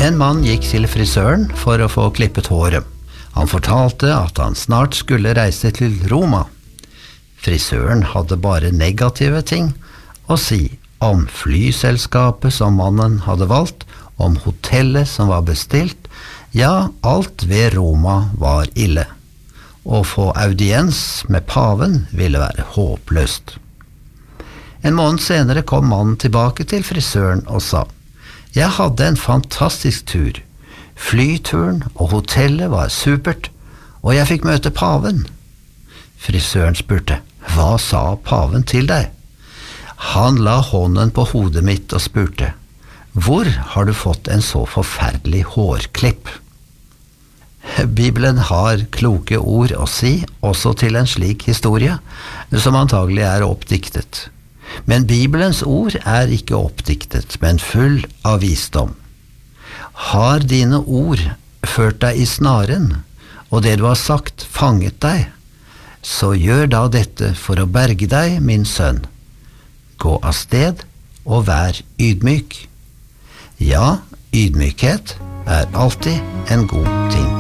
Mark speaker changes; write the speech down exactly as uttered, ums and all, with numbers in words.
Speaker 1: En mann gikk til frisøren for å få klippet håret. Han fortalte at han snart skulle reise til Roma. Frisøren hadde bare negative ting å si om flyselskapet som mannen hadde valgt, om hotellet som var bestilt, ja, alt ved Roma var ille. Å få audiens med paven ville være håpløst. En måned senere kom mannen tilbake til frisøren og sa: «Jeg hadde en fantastisk tur. Flyturen og hotellet var supert, og jeg fikk møte paven.» Frisøren spurte: «Hva sa paven til deg?» Han la hånden på hodet mitt og spurte: «Hvor har du fått en så forferdelig hårklipp?» Bibelen har kloke ord å si, også til en slik historie, som antagelig er oppdiktet. Men Bibelens ord er ikke oppdiktet, men full av visdom. Har dine ord ført deg i snaren, og det du har sagt fanget deg, så gjør da dette for å berge deg, min sønn. Gå av sted og vær ydmyk. Ja, ydmykhet er alltid en god ting.